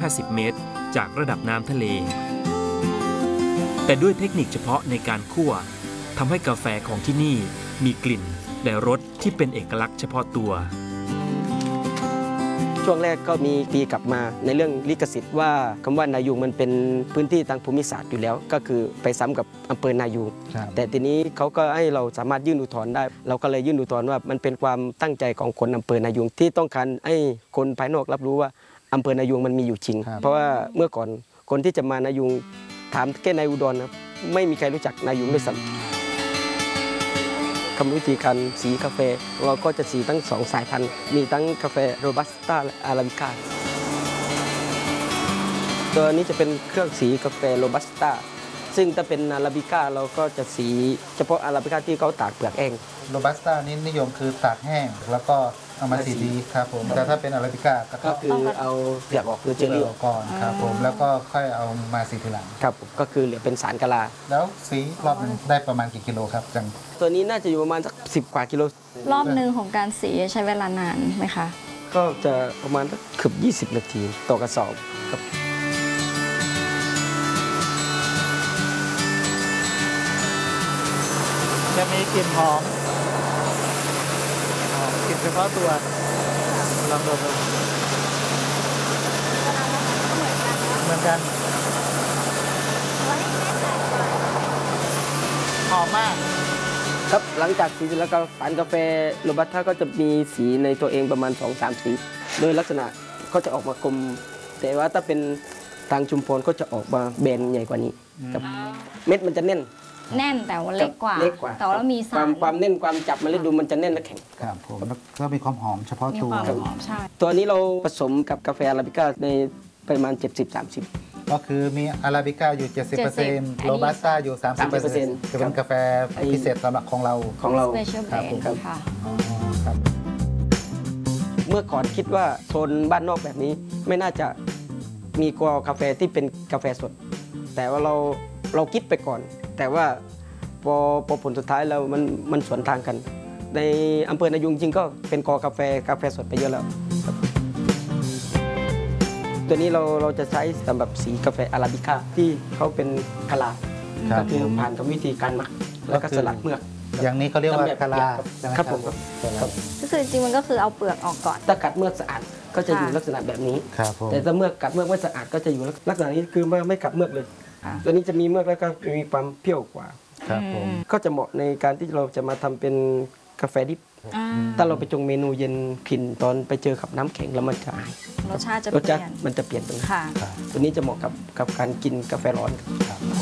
150 เมตรจากระดับน้ำทะเลแต่ด้วยเทคนิคเฉพาะในการคั่วทำให้กาแฟของที่นี่มีกลิ่นและรสที่เป็นเอกลักษณ์เฉพาะตัวช่วงแรกก็มีตีกลับมาในเรื่องลิขสิทธิ์ว่าคำว่านายูงมันเป็นพื้นที่ทางภูมิศาสตร์อยู่แล้วก็คือไปซ้ำกับอำเภอนายูงแต่ทีนี้เขาก็ให้เราสามารถยื่นอุทธรณ์ได้เราก็เลยยื่นอุทธรณ์ว่ามันเป็นความตั้งใจของคนอำเภอนายูงที่ต้องการให้คนภายนอกรับรู้ว่าอำเภอนายูงมันมีอยู่จริงเพราะว่าเมื่อก่อนคนที่จะมานายูงถามแค่ในอุดรนะไม่มีใครรู้จักนายูงด้วยซ้ำกรรมวิธีการสีกาแฟเราก็จะสีทั้ง2 สายพันธุ์มีทั้งกาแฟโรบัสต้าและอาราบิก้าตัวนี้จะเป็นเครื่องสีกาแฟโรบัสต้าซึ่งถ้าเป็นอาราบิก้าเราก็จะสีเฉพาะอาราบิก้าที่เขาตากเปลือกแห้งโรบัสต้านี่นิยมคือตากแห้งแล้วก็เอามาสีดีครับผมแต่ถ้าเป็นอาราบิก้าก็คือเอาเปลือกออกคือเจลลี่ออกก่อนครับผมแล้วก็ค่อยเอามาสีทีหลังครับก็คือเหลือเป็นสารกะลาแล้วสีรอบนึงได้ประมาณกี่กิโลครับจังตัวนี้น่าจะอยู่ประมาณสัก10 กว่ากิโลรอบหนึ่งของการสีใช้เวลานานไหมคะก็จะประมาณเกือบ20 นาทีต่อกระสอบครับจะมีกลิ่นหอมกลิ่นเฉพาะตัวลองดมเหมือนกันหอมมากครับหลังจากสีเสร็จแล้วก็สารกาแฟโรบัสต้าก็จะมีสีในตัวเองประมาณ 2-3 สีโดยลักษณะก็จะออกมากลมแต่ว่าถ้าเป็นทางชุมพรก็จะออกมาแบนใหญ่กว่านี้ครับเม็ดมันจะแน่นแต่ว่าเล็กกว่าแต่ว่ามีสารความแน่นความจับมันเลยดูมันจะแน่นและแข็งครับผมแล้วก็มีความหอมเฉพาะตัวตัวนี้เราผสมกับกาแฟอาราบิก้าในประมาณ70-30 ก็คือมีอาราบิก้าอยู่ 70% โรบัสต้าอยู่ 30%จะเป็นกาแฟพิเศษสำหรับของเราครับครับเมื่อก่อนคิดว่าโซนบ้านนอกแบบนี้ไม่น่าจะมีกาแฟที่เป็นกาแฟสดแต่ว่าเราคิดไปก่อนแต่ว่าพอผลสุดท้ายแล้วมันสวนทางกันในอำเภอนายูงจริงก็เป็นกาแฟสดไปเยอะแล้วตัวนี้เราจะใช้สำหรับสีกาแฟอาราบิก้าที่เขาเป็นคาราก็คือผ่านกรรมวิธีการหมักแล้วก็สลัดเมือกอย่างนี้เขาเรียกว่าคาราครับผมก็คือจริงมันก็คือเอาเปลือกออกก่อนถ้ากัดเมือกสะอาดก็จะอยู่ลักษณะแบบนี้แต่ถ้าเมือกกัดเมือกไม่สะอาดก็จะอยู่ลักษณะนี้คือไม่กัดเมือกเลยตัวนี้จะมีเมือกแล้วก็มีความเปรี้ยวกว่าก็จะเหมาะในการที่เราจะมาทำเป็นกาแฟดิบถ้าเราไปจงเมนูเย็นกลิ่นตอนไปเจอกับน้ำแข็งแล้วมันจะรสชาติมันจะเปลี่ยนตรงนี้ตัวนี้จะเหมาะกับการกินกาแฟร้อน